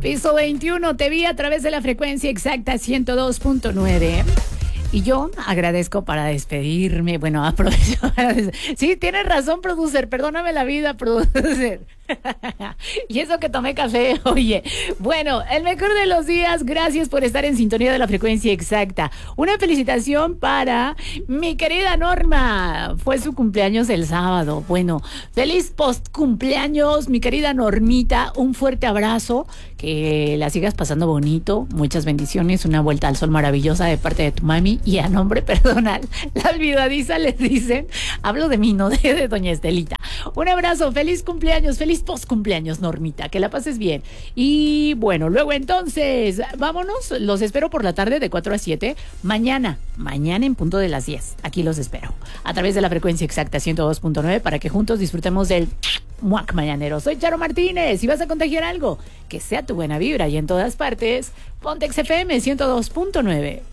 Piso 21, te vi a través de la frecuencia exacta 102.9. Y yo agradezco para despedirme. Bueno, aprovecho para sí, tienes razón, producer. Perdóname la vida, producer. Y eso que tomé café, oye. Bueno, el mejor de los días. Gracias por estar en sintonía de la frecuencia exacta. Una felicitación para mi querida Norma. Fue su cumpleaños el sábado. Bueno, feliz post cumpleaños, mi querida Normita. Un fuerte abrazo. Que la sigas pasando bonito. Muchas bendiciones. Una vuelta al sol maravillosa de parte de tu mami. Y a nombre personal, la olvidadiza les dicen, hablo de mí, no de doña Estelita. Un abrazo, feliz cumpleaños, feliz post cumpleaños, Normita, que la pases bien. Y bueno, luego entonces, vámonos, los espero por la tarde de 4 a 7, mañana en punto de las 10, aquí los espero, a través de la frecuencia exacta 102.9 para que juntos disfrutemos del muac mañanero. Soy Charo Martínez, si vas a contagiar algo, que sea tu buena vibra y en todas partes, Pontex FM 102.9.